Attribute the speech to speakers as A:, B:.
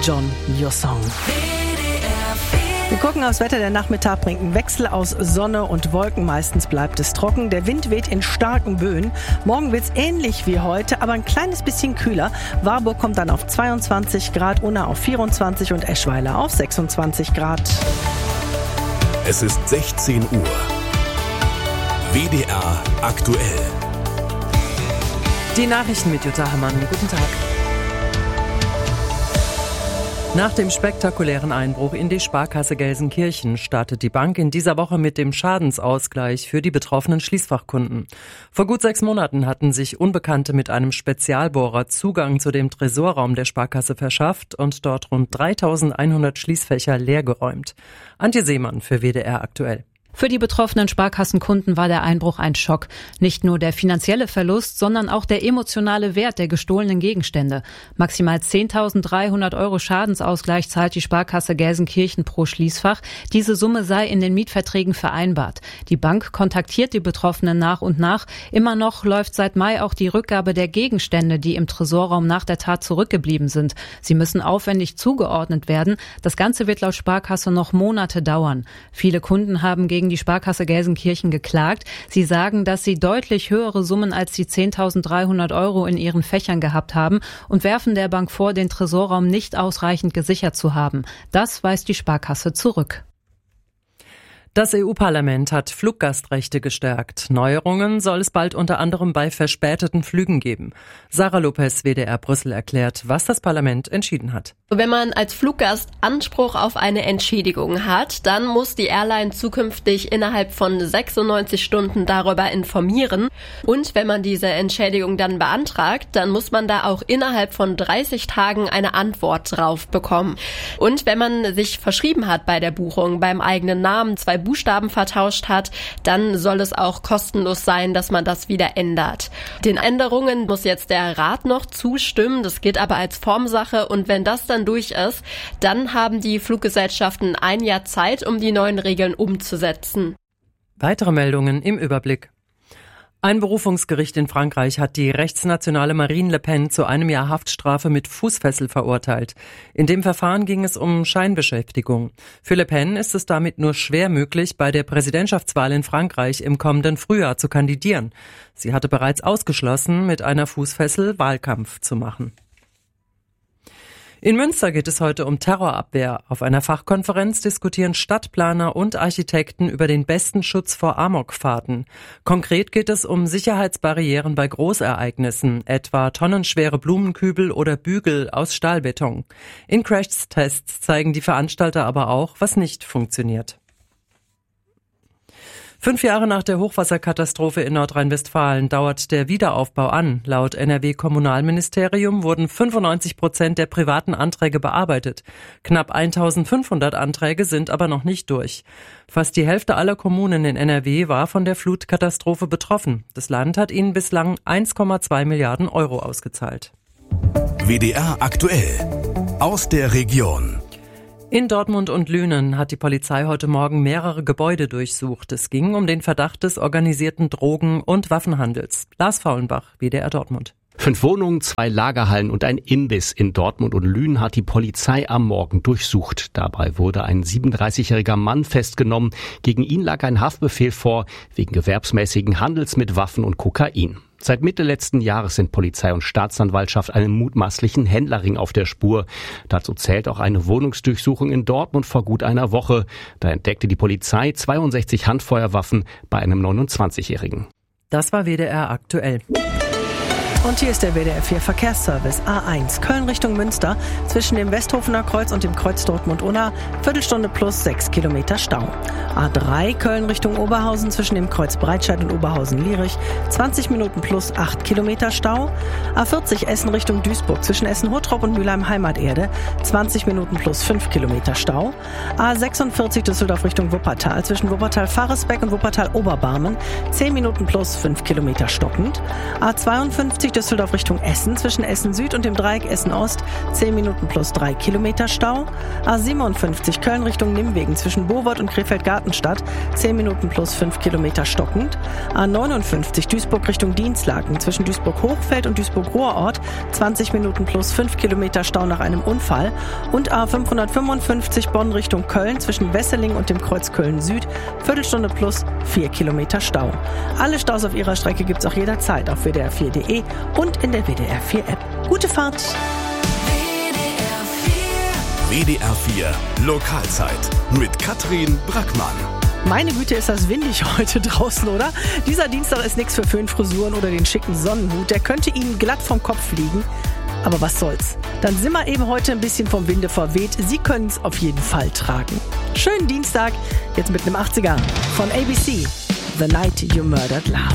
A: John, Your Song. Wir gucken aufs Wetter. Der Nachmittag bringt einen Wechsel aus Sonne und Wolken. Meistens bleibt es trocken. Der Wind weht in starken Böen. Morgen wird es ähnlich wie heute, aber ein kleines bisschen kühler. Warburg kommt dann auf 22 Grad, Unna auf 24 und Eschweiler auf 26 Grad.
B: Es ist 16 Uhr. WDR aktuell.
C: Die Nachrichten mit Jutta Hammann. Guten Tag. Nach dem spektakulären Einbruch in die Sparkasse Gelsenkirchen startet die Bank in dieser Woche mit dem Schadensausgleich für die betroffenen Schließfachkunden. Vor gut 6 Monaten hatten sich Unbekannte mit einem Spezialbohrer Zugang zu dem Tresorraum der Sparkasse verschafft und dort rund 3.100 Schließfächer leergeräumt. Antje Seemann für WDR aktuell.
D: Für die betroffenen Sparkassenkunden war der Einbruch ein Schock. Nicht nur der finanzielle Verlust, sondern auch der emotionale Wert der gestohlenen Gegenstände. Maximal 10.300 € Schadensausgleich zahlt die Sparkasse Gelsenkirchen pro Schließfach. Diese Summe sei in den Mietverträgen vereinbart. Die Bank kontaktiert die Betroffenen nach und nach. Immer noch läuft seit Mai auch die Rückgabe der Gegenstände, die im Tresorraum nach der Tat zurückgeblieben sind. Sie müssen aufwendig zugeordnet werden. Das Ganze wird laut Sparkasse noch Monate dauern. Viele Kunden haben gegen die Sparkasse Gelsenkirchen geklagt. Sie sagen, dass sie deutlich höhere Summen als die 10.300 € in ihren Fächern gehabt haben und werfen der Bank vor, den Tresorraum nicht ausreichend gesichert zu haben. Das weist die Sparkasse zurück.
C: Das EU-Parlament hat Fluggastrechte gestärkt. Neuerungen soll es bald unter anderem bei verspäteten Flügen geben. Sarah Lopez, WDR Brüssel, erklärt, was das Parlament entschieden hat.
E: Wenn man als Fluggast Anspruch auf eine Entschädigung hat, dann muss die Airline zukünftig innerhalb von 96 Stunden darüber informieren. Und wenn man diese Entschädigung dann beantragt, dann muss man da auch innerhalb von 30 Tagen eine Antwort drauf bekommen. Und wenn man sich verschrieben hat bei der Buchung, beim eigenen Namen 2 Buchstaben vertauscht hat, dann soll es auch kostenlos sein, dass man das wieder ändert. Den Änderungen muss jetzt der Rat noch zustimmen, das geht aber als Formsache und wenn das dann durch ist, dann haben die Fluggesellschaften 1 Jahr Zeit, um die neuen Regeln umzusetzen.
C: Weitere Meldungen im Überblick. Ein Berufungsgericht in Frankreich hat die rechtsnationale Marine Le Pen zu 1 Jahr Haftstrafe mit Fußfessel verurteilt. In dem Verfahren ging es um Scheinbeschäftigung. Für Le Pen ist es damit nur schwer möglich, bei der Präsidentschaftswahl in Frankreich im kommenden Frühjahr zu kandidieren. Sie hatte bereits ausgeschlossen, mit einer Fußfessel Wahlkampf zu machen. In Münster geht es heute um Terrorabwehr. Auf einer Fachkonferenz diskutieren Stadtplaner und Architekten über den besten Schutz vor Amokfahrten. Konkret geht es um Sicherheitsbarrieren bei Großereignissen, etwa tonnenschwere Blumenkübel oder Bügel aus Stahlbeton. In Crashtests zeigen die Veranstalter aber auch, was nicht funktioniert. 5 Jahre nach der Hochwasserkatastrophe in Nordrhein-Westfalen dauert der Wiederaufbau an. Laut NRW-Kommunalministerium wurden 95% der privaten Anträge bearbeitet. Knapp 1.500 Anträge sind aber noch nicht durch. Fast die Hälfte aller Kommunen in NRW war von der Flutkatastrophe betroffen. Das Land hat ihnen bislang 1,2 Milliarden € ausgezahlt.
B: WDR aktuell. Aus der Region.
C: In Dortmund und Lünen hat die Polizei heute Morgen mehrere Gebäude durchsucht. Es ging um den Verdacht des organisierten Drogen- und Waffenhandels. Lars Faulenbach, WDR Dortmund.
F: 5 Wohnungen, 2 Lagerhallen und ein Imbiss in Dortmund und Lünen hat die Polizei am Morgen durchsucht. Dabei wurde ein 37-jähriger Mann festgenommen. Gegen ihn lag ein Haftbefehl vor, wegen gewerbsmäßigen Handels mit Waffen und Kokain. Seit Mitte letzten Jahres sind Polizei und Staatsanwaltschaft einem mutmaßlichen Händlerring auf der Spur. Dazu zählt auch eine Wohnungsdurchsuchung in Dortmund vor gut einer Woche. Da entdeckte die Polizei 62 Handfeuerwaffen bei einem 29-Jährigen.
C: Das war WDR aktuell.
A: Und hier ist der WDR 4 Verkehrsservice. A1 Köln Richtung Münster zwischen dem Westhofener Kreuz und dem Kreuz Dortmund-Unna Viertelstunde plus 6 Kilometer Stau. A3 Köln Richtung Oberhausen zwischen dem Kreuz Breitscheid und Oberhausen-Lierich 20 Minuten plus 8 Kilometer Stau. A40 Essen Richtung Duisburg zwischen Essen-Hottrop und Mülheim-Heimaterde 20 Minuten plus 5 Kilometer Stau. A46 Düsseldorf Richtung Wuppertal zwischen Wuppertal-Faresbeck und Wuppertal-Oberbarmen 10 Minuten plus 5 Kilometer stockend. A52 A49 Düsseldorf Richtung Essen zwischen Essen Süd und dem Dreieck Essen Ost 10 Minuten plus 3 Kilometer Stau. A57 Köln Richtung Nimwegen zwischen Bowold und Krefeld-Gartenstadt 10 Minuten plus 5 Kilometer stockend. A59 Duisburg Richtung Dienstlaken zwischen Duisburg-Hochfeld und Duisburg-Rohrort 20 Minuten plus 5 Kilometer Stau nach einem Unfall. Und A555 Bonn Richtung Köln zwischen Wesseling und dem Kreuz Köln Süd Viertelstunde plus 4 Kilometer Stau. Alle Staus auf ihrer Strecke gibt's auch jederzeit auf WDR4.de und in der WDR4-App. Gute Fahrt!
B: WDR 4 Lokalzeit mit Katrin Brackmann.
A: Meine Güte, ist das windig heute draußen, oder? Dieser Dienstag ist nichts für Föhnfrisuren oder den schicken Sonnenhut. Der könnte Ihnen glatt vom Kopf fliegen. Aber was soll's? Dann sind wir eben heute ein bisschen vom Winde verweht. Sie können es auf jeden Fall tragen. Schönen Dienstag, jetzt mit einem 80er von ABC. The Night You Murdered Love.